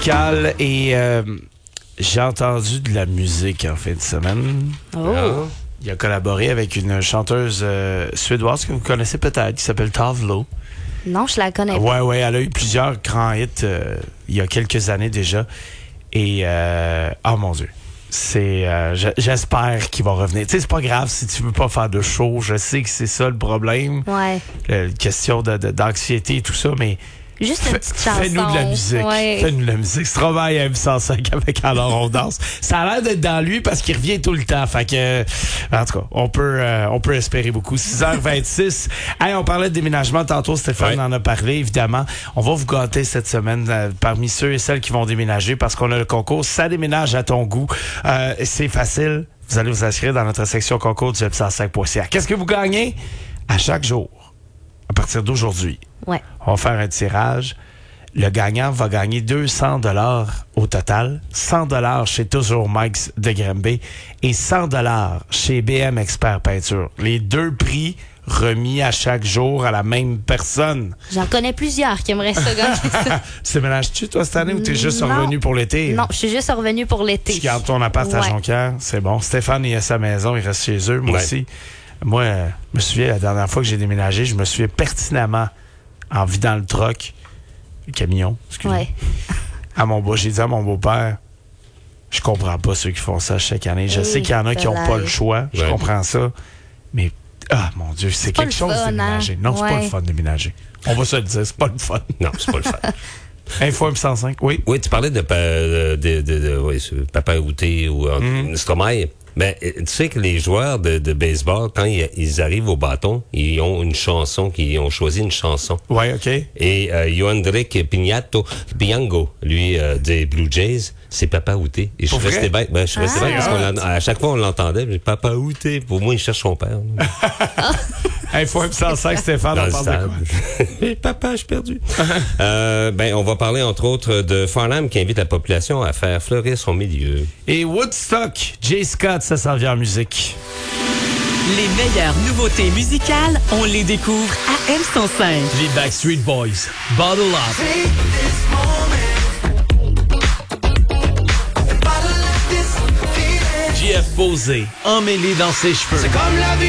musicale et j'ai entendu de la musique en fin de semaine. Oh. Il a collaboré avec une chanteuse suédoise que vous connaissez peut-être, qui s'appelle Tove Lo. Non, je la connais pas. Ouais, elle a eu plusieurs grands hits il y a quelques années déjà. Et, oh mon Dieu, j'espère qu'il va revenir. Tu sais, c'est pas grave si tu veux pas faire de show. Je sais que c'est ça le problème. Ouais. Question d'anxiété et tout ça, mais Juste une petite chanson. fais-nous de la musique. Ouais. Fais-nous de la musique. Stromae à M105 avec Alors on danse. Ça a l'air d'être dans lui parce qu'il revient tout le temps. Fait que, en tout cas, on peut espérer beaucoup. 6h26. Hey, on parlait de déménagement tantôt. Stéphane en a parlé, évidemment. On va vous gâter cette semaine parmi ceux et celles qui vont déménager parce qu'on a le concours. Ça déménage à ton goût. C'est facile. Vous allez vous inscrire dans notre section concours du web105.ca. Qu'est-ce que vous gagnez? À chaque jour, à partir d'aujourd'hui. Ouais. On va faire un tirage. Le gagnant va gagner 200 $ au total. 100 $ chez Toujours Mike's de Granby et 100 $, chez BM Expert Peinture. Les deux prix remis à chaque jour à la même personne. J'en connais plusieurs qui aimeraient ça gagner ça. Tu déménages-tu, toi, cette année, ou t'es juste Non. revenu pour l'été? Non, je suis juste revenu pour l'été. Tu gardes ton appart à Ouais. Jonquière, c'est bon. Stéphane, il a sa maison, il reste chez eux. Moi aussi. Moi, je me souviens, la dernière fois que j'ai déménagé, je me souviens pertinemment, en vidant le troc, le camion, excusez-moi, Ouais. j'ai dit à mon beau-père, je comprends pas ceux qui font ça chaque année. Je sais qu'il y en a qui n'ont pas le choix, je comprends ça, mais, mon Dieu, c'est quelque chose de déménager. Non, c'est pas le fun de déménager. On va se le dire, c'est pas le fun. Non, c'est pas le fun. Info M105, oui. Oui, tu parlais de Papa Outé ou Stromae. Mais tu sais que les joueurs de baseball, quand ils arrivent au bâton, ils ont une chanson, ils ont choisi une chanson. Oui, OK. Et Yoandrek Biango, lui, des Blue Jays, c'est Papa Outé. Et je suis resté bête. Je suis resté bête parce qu'à chaque fois on l'entendait, mais Papa Outé, pour moi, il cherche son père. Info M105, Stéphane, on parle de quoi? Papa, je suis perdu. On va parler entre autres de Farnham qui invite la population à faire fleurir son milieu. Et Woodstock, Jay Scott, ça s'en vient en musique. Les meilleures nouveautés musicales, on les découvre à M105. Les Backstreet Boys, Bottle Up. JF Posé, emmêlé dans ses cheveux. C'est comme la vie.